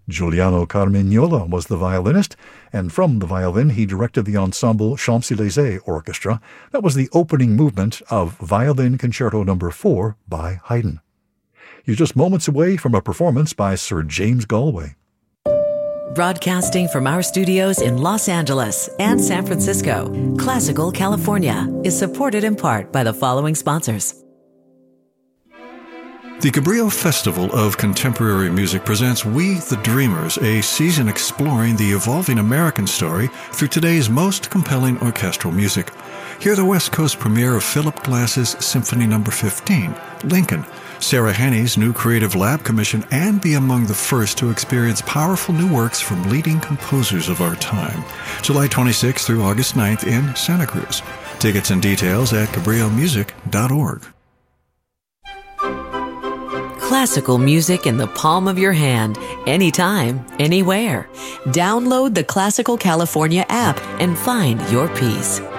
Giuliano Carmignola was the violinist, and from the violin he directed the ensemble Champs-Élysées Orchestra. That was the opening movement of Violin Concerto No. 4 by Haydn. You're just moments away from a performance by Sir James Galway. Broadcasting from our studios in Los Angeles and San Francisco, Classical California is supported in part by the following sponsors. The Cabrillo Festival of Contemporary Music presents We the Dreamers, a season exploring the evolving American story through today's most compelling orchestral music. Hear the West Coast premiere of Philip Glass's Symphony No. 15, Lincoln, Sarah Henney's new Creative Lab commission, and be among the first to experience powerful new works from leading composers of our time. July 26th through August 9th in Santa Cruz. Tickets and details at cabrillomusic.org. Classical music in the palm of your hand, anytime, anywhere. Download the Classical California app and find your peace.